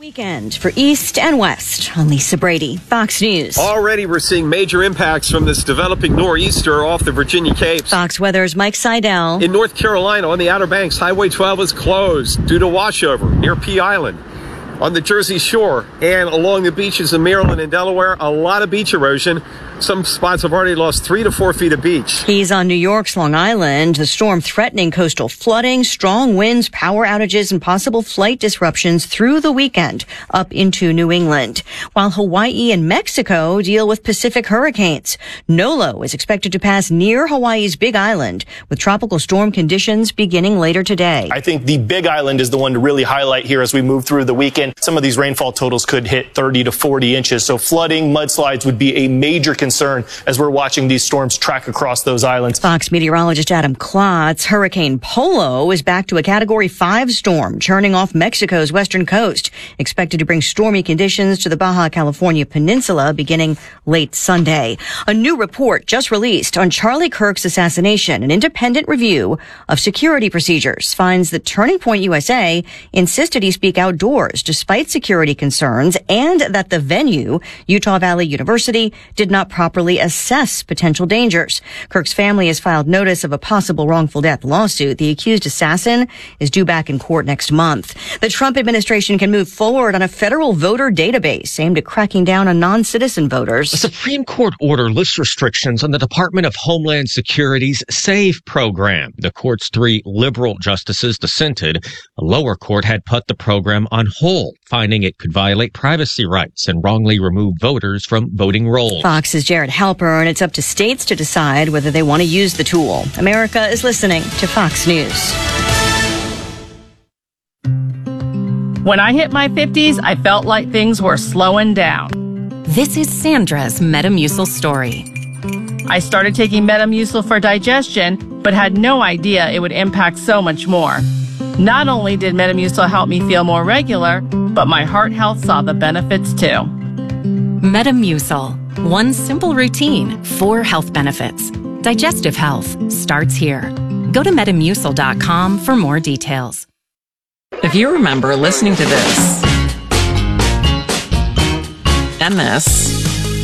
Weekend for East and West. I'm Lisa Brady, Fox News. Already we're seeing major impacts from this developing nor'easter off the Virginia Capes. Fox Weather's Mike Seidel. In North Carolina, on the Outer Banks, Highway 12 is closed due to washover near Pea Island. On the Jersey Shore and along the beaches of Maryland and Delaware, a lot of beach erosion. Some spots have already lost 3 to 4 feet of beach. He's on New York's Long Island. The storm threatening coastal flooding, strong winds, power outages, and possible flight disruptions through the weekend up into New England. While Hawaii and Mexico deal with Pacific hurricanes. Nolo is expected to pass near Hawaii's Big Island with tropical storm conditions beginning later today. I think the Big Island is the one to really highlight here as we move through the weekend. Some of these rainfall totals could hit 30 to 40 inches. So flooding, mudslides would be a major concern as we're watching these storms track across those islands. Fox meteorologist Adam Klotz. Hurricane Polo is back to a Category 5 storm, churning off Mexico's western coast, expected to bring stormy conditions to the Baja California Peninsula beginning late Sunday. A new report just released on Charlie Kirk's assassination. An independent review of security procedures finds that Turning Point USA insisted he speak outdoors despite security concerns, and that the venue, Utah Valley University, did not properly assess potential dangers. Kirk's family has filed notice of a possible wrongful death lawsuit. The accused assassin is due back in court next month. The Trump administration can move forward on a federal voter database aimed at cracking down on non-citizen voters. A Supreme Court order lists restrictions on the Department of Homeland Security's SAVE program. The court's 3 liberal justices dissented. A lower court had put the program on hold, finding it could violate privacy rights and wrongly remove voters from voting rolls. Fox's Jared Halper, and it's up to states to decide whether they want to use the tool. America is listening to Fox News. When I hit my 50s, I felt like things were slowing down. This is Sandra's Metamucil story. I started taking Metamucil for digestion, but had no idea it would impact so much more. Not only did Metamucil help me feel more regular, but my heart health saw the benefits too. Metamucil. One simple routine, 4 health benefits. Digestive health starts here. Go to Metamucil.com for more details. If you remember listening to this, and this,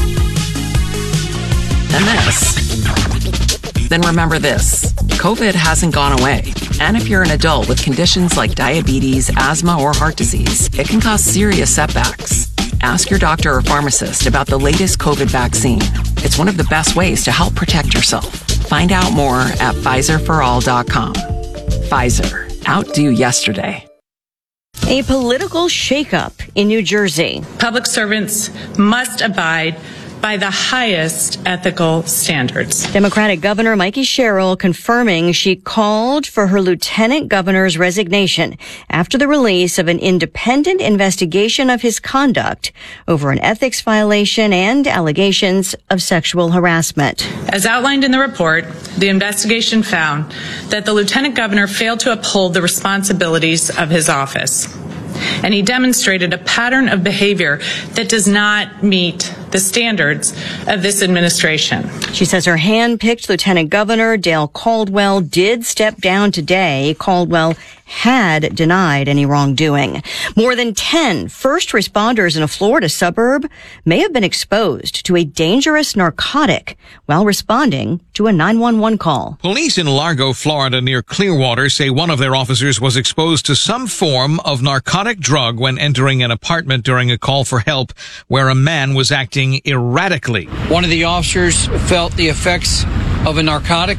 then remember this. COVID hasn't gone away. And if you're an adult with conditions like diabetes, asthma, or heart disease, it can cause serious setbacks. Ask your doctor or pharmacist about the latest COVID vaccine. It's one of the best ways to help protect yourself. Find out more at PfizerForAll.com. Pfizer. Outdo yesterday. A political shakeup in New Jersey. Public servants must abide by the highest ethical standards. Democratic Governor Mikey Sherrill confirming she called for her lieutenant governor's resignation after the release of an independent investigation of his conduct over an ethics violation and allegations of sexual harassment. As outlined in the report, the investigation found that the lieutenant governor failed to uphold the responsibilities of his office, and he demonstrated a pattern of behavior that does not meet the standards of this administration. She says her hand-picked Lieutenant Governor Dale Caldwell did step down today. Caldwell had denied any wrongdoing. More than 10 first responders in a Florida suburb may have been exposed to a dangerous narcotic while responding to a 911 call. Police in Largo, Florida, near Clearwater, say one of their officers was exposed to some form of narcotic drug when entering an apartment during a call for help where a man was acting erratically. One of the officers felt the effects of a narcotic,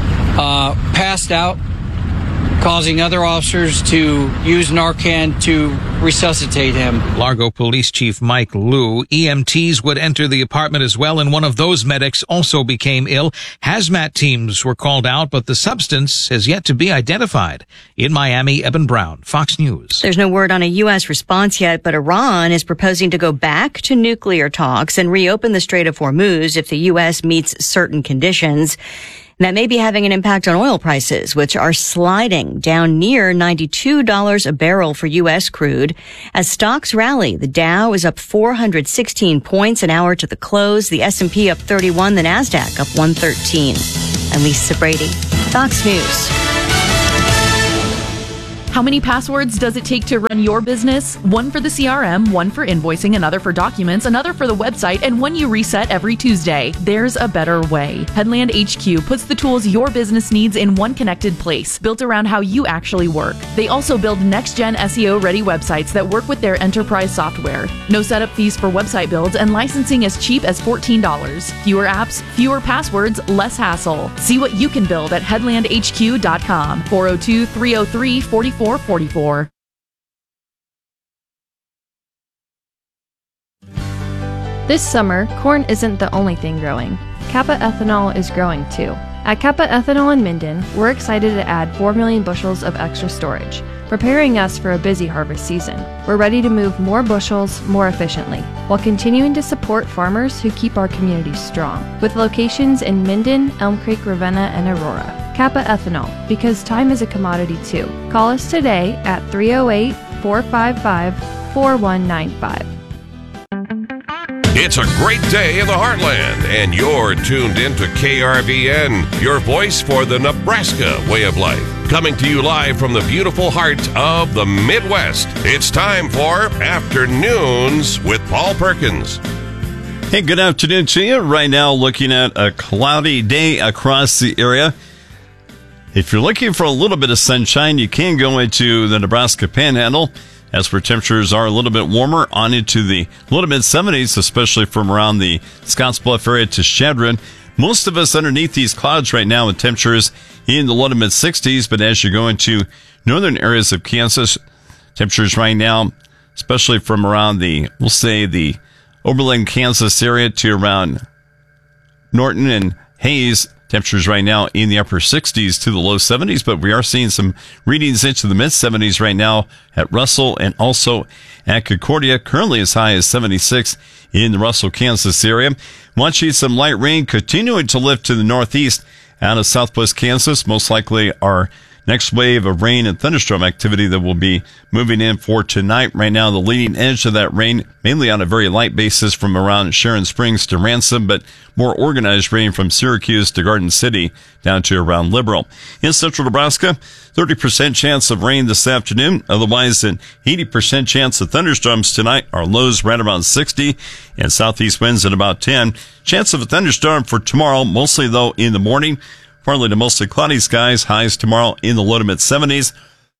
passed out, causing other officers to use Narcan to resuscitate him. Largo Police Chief Mike Liu. EMTs would enter the apartment as well, and one of those medics also became ill. Hazmat teams were called out, but the substance has yet to be identified. In Miami, Eben Brown, Fox News. There's no word on a U.S. response yet, but Iran is proposing to go back to nuclear talks and reopen the Strait of Hormuz if the U.S. meets certain conditions. That may be having an impact on oil prices, which are sliding down near $92 a barrel for U.S. crude. As stocks rally, the Dow is up 416 points an hour to the close. The S&P up 31, the NASDAQ up 113. I'm Lisa Brady, Fox News. How many passwords does it take to run your business? One for the CRM, one for invoicing, another for documents, another for the website, and one you reset every Tuesday. There's a better way. Headland HQ puts the tools your business needs in one connected place, built around how you actually work. They also build next-gen SEO-ready websites that work with their enterprise software. No setup fees for website builds and licensing as cheap as $14. Fewer apps, fewer passwords, less hassle. See what you can build at headlandhq.com. 402-303-4444. This summer, corn isn't the only thing growing. Kappa Ethanol is growing too. At Kappa Ethanol in Minden, we're excited to add 4 million bushels of extra storage, preparing us for a busy harvest season. We're ready to move more bushels more efficiently, while continuing to support farmers who keep our communities strong, with locations in Minden, Elm Creek, Ravenna, and Aurora. Kappa Ethanol, because time is a commodity too. Call us today at 308-455-4195. It's a great day in the Heartland, and you're tuned into KRVN, your voice for the Nebraska way of life. Coming to you live from the beautiful heart of the Midwest. It's time for Afternoons with Paul Perkins. Hey, good afternoon to you. Right now, looking at a cloudy day across the area. If you're looking for a little bit of sunshine, you can go into the Nebraska Panhandle. As where temperatures are a little bit warmer, on into the low to mid-70s, especially from around the Scottsbluff area to Chadron. Most of us underneath these clouds right now with temperatures in the low to mid-60s, but as you go into northern areas of Kansas, temperatures right now, especially from around the, we'll say the Oberlin, Kansas area to around Norton and Hayes, temperatures right now in the upper 60s to the low 70s, but we are seeing some readings into the mid 70s right now at Russell and also at Concordia, currently as high as 76 in the Russell, Kansas area. Watching some light rain continuing to lift to the northeast out of southwest Kansas, most likely our next wave of rain and thunderstorm activity that will be moving in for tonight. Right now, the leading edge of that rain, mainly on a very light basis from around Sharon Springs to Ransom, but more organized rain from Syracuse to Garden City down to around Liberal. In central Nebraska, 30% chance of rain this afternoon. Otherwise, an 80% chance of thunderstorms tonight. Our lows right around 60 and southeast winds at about 10. Chance of a thunderstorm for tomorrow, mostly though in the morning. Partly to mostly cloudy skies, highs tomorrow in the low to mid 70s.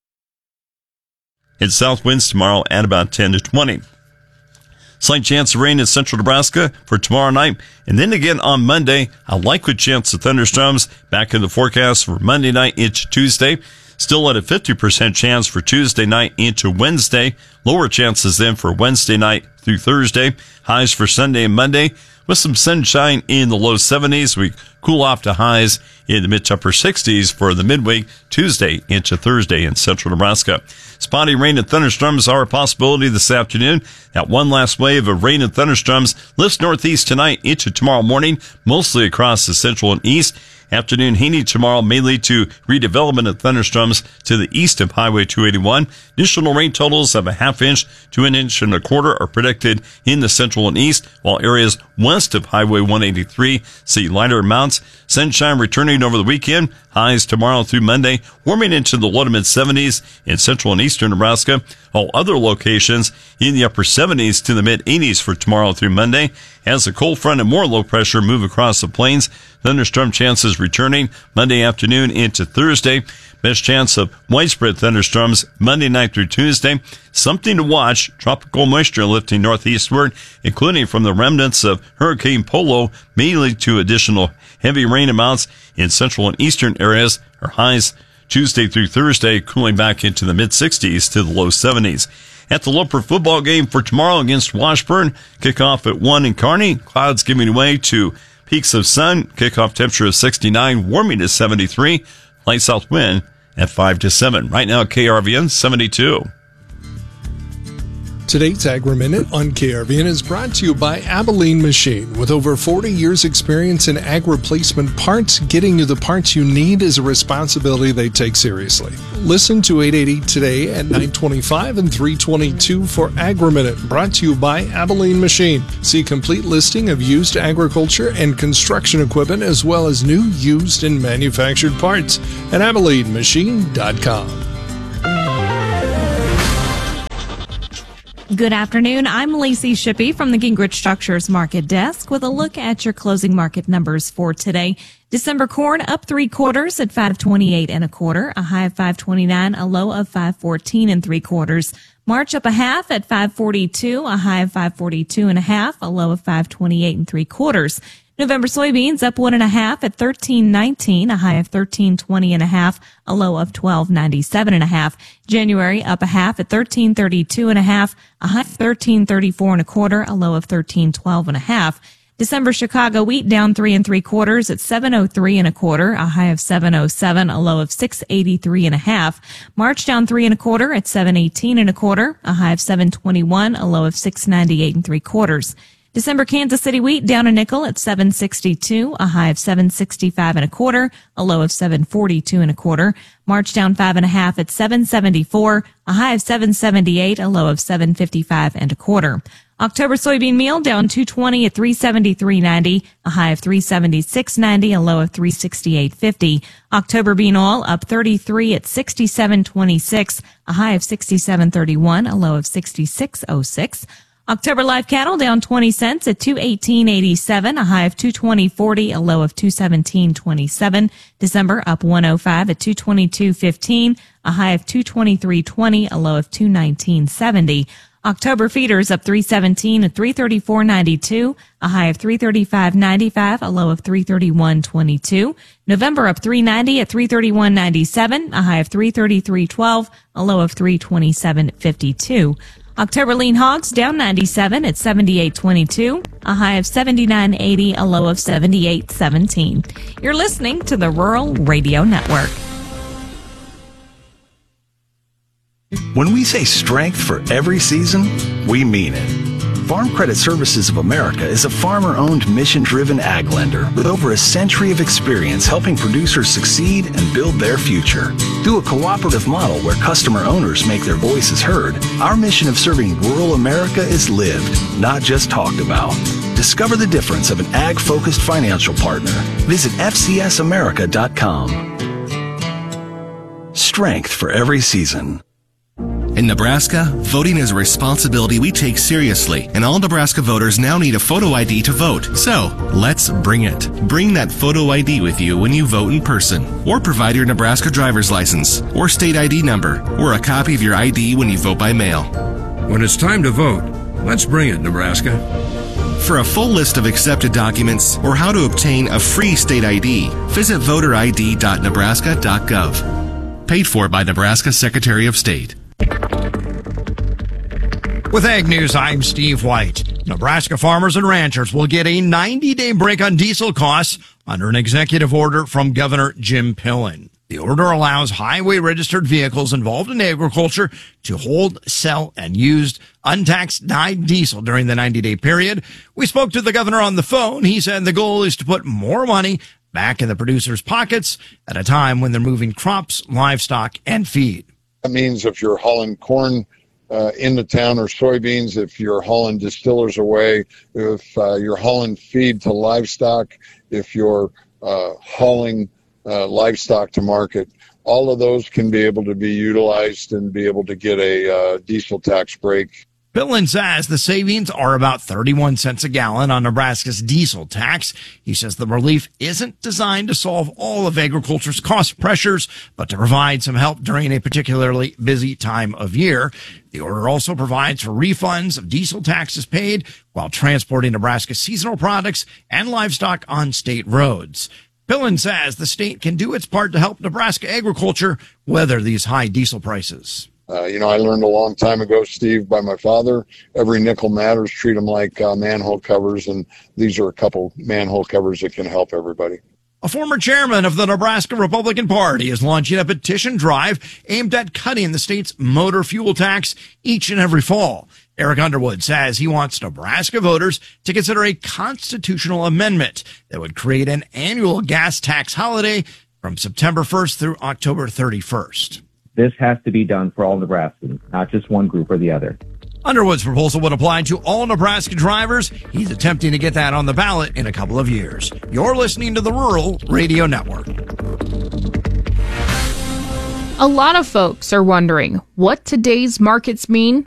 And south winds tomorrow at about 10 to 20. Slight chance of rain in central Nebraska for tomorrow night. And then again on Monday, a likely chance of thunderstorms back in the forecast for Monday night into Tuesday. Still at a 50% chance for Tuesday night into Wednesday. Lower chances then for Wednesday night through Thursday. Highs for Sunday and Monday with some sunshine in the low 70s. We cool off to highs in the mid to upper 60s for the midweek Tuesday into Thursday in central Nebraska. Spotty rain and thunderstorms are a possibility this afternoon. That one last wave of rain and thunderstorms lifts northeast tonight into tomorrow morning, mostly across the central and east. Afternoon heating tomorrow may lead to redevelopment of thunderstorms to the east of Highway 281. Additional rain totals of a ½ inch to 1.25 inches are predicted in the central and east, while areas west of Highway 183 see lighter amounts. Sunshine returning over the weekend. Highs tomorrow through Monday, warming into the low to mid 70s in central and eastern Nebraska. All other locations in the upper 70s to the mid 80s for tomorrow through Monday. As the cold front and more low pressure move across the plains, thunderstorm chances returning Monday afternoon into Thursday. Best chance of widespread thunderstorms Monday night through Tuesday. Something to watch. Tropical moisture lifting northeastward, including from the remnants of Hurricane Polo, may lead to additional heavy rain amounts in central and eastern areas. Our highs Tuesday through Thursday cooling back into the mid 60s to the low 70s. At the Loper football game for tomorrow against Washburn, kickoff at 1 in Kearney. Clouds giving way to peaks of sun. Kickoff temperature of 69, warming to 73. Light south wind at 5 to 7. Right now, KRVN 72. Today's Agri-Minute on KRVN is brought to you by Abilene Machine. With over 40 years experience in ag replacement parts, getting you the parts you need is a responsibility they take seriously. Listen to 880 today at 9:25 and 3:22 for Agri-Minute, brought to you by Abilene Machine. See complete listing of used agriculture and construction equipment as well as new, used, and manufactured parts at AbileneMachine.com. Good afternoon. I'm Lacey Shippey from the Gingrich Structures Market Desk with a look at your closing market numbers for today. December corn up 3/4 at 5.28 1/4, a high of 5.29, a low of 5.14 3/4. March up a half at 5.42, a high of 5.42 1/2, a low of 5.28 3/4. November soybeans up 1 1/2 at 13.19, a high of 13.20 1/2, a low of 12.97 1/2. January up a half at 13.32 1/2, a high of 13.34 1/4, a low of 13.12 1/2. December Chicago wheat down 3 3/4 at 7.03 1/4, a high of 7.07, a low of 6.83 1/2. March down 3 1/4 at 7.18 1/4, a high of 7.21, a low of 6.98 3/4. December Kansas City wheat down a nickel at 7.62, a high of 7.65 1/4, a low of 7.42 1/4. March down 5 1/2 at 7.74, a high of 7.78, a low of 7.55 1/4. October soybean meal down 2.20 at 373.90, a high of 376.90, a low of 368.50. October bean oil up 33 at 67.26, a high of 67.31, a low of 66.06. October live cattle down 20 cents at 218.87, a high of 220.40, a low of 217.27. December up 105 at 222.15, a high of 223.20, a low of 219.70. October feeders up 317 at 334.92, a high of 335.95, a low of 331.22. November up 390 at 331.97, a high of 333.12, a low of 327.52. October lean hogs down 97 at 78.22, a high of 79.80, a low of 78.17. You're listening to the Rural Radio Network. When we say strength for every season, we mean it. Farm Credit Services of America is a farmer-owned, mission-driven ag lender with over a century of experience helping producers succeed and build their future. Through a cooperative model where customer owners make their voices heard, our mission of serving rural America is lived, not just talked about. Discover the difference of an ag-focused financial partner. Visit FCSAmerica.com. Strength for every season. In Nebraska, voting is a responsibility we take seriously, and all Nebraska voters now need a photo ID to vote. So, let's bring it. Bring that photo ID with you when you vote in person, or provide your Nebraska driver's license, or state ID number, or a copy of your ID when you vote by mail. When it's time to vote, let's bring it, Nebraska. For a full list of accepted documents or how to obtain a free state ID, visit voterid.nebraska.gov. Paid for by Nebraska Secretary of State. With Ag News, I'm Steve White. Nebraska farmers and ranchers will get a 90-day break on diesel costs under an executive order from Governor Jim Pillen. The order allows highway-registered vehicles involved in agriculture to hold, sell, and use untaxed dyed diesel during the 90-day period. We spoke to the governor on the phone. He said the goal is to put more money back in the producers' pockets at a time when they're moving crops, livestock, and feed. That means if you're hauling corn into town or soybeans, if you're hauling distillers away, if you're hauling feed to livestock, if you're hauling livestock to market, all of those can be able to be utilized and be able to get a diesel tax break. Pillen says the savings are about 31 cents a gallon on Nebraska's diesel tax. He says the relief isn't designed to solve all of agriculture's cost pressures, but to provide some help during a particularly busy time of year. The order also provides for refunds of diesel taxes paid while transporting Nebraska's seasonal products and livestock on state roads. Pillen says the state can do its part to help Nebraska agriculture weather these high diesel prices. I learned a long time ago, Steve, by my father, every nickel matters. Treat them like manhole covers, and these are a couple manhole covers that can help everybody. A former chairman of the Nebraska Republican Party is launching a petition drive aimed at cutting the state's motor fuel tax each and every fall. Eric Underwood says he wants Nebraska voters to consider a constitutional amendment that would create an annual gas tax holiday from September 1st through October 31st. This has to be done for all Nebraskans, not just one group or the other. Underwood's proposal would apply to all Nebraska drivers. He's attempting to get that on the ballot in a couple of years. You're listening to the Rural Radio Network. A lot of folks are wondering what today's markets mean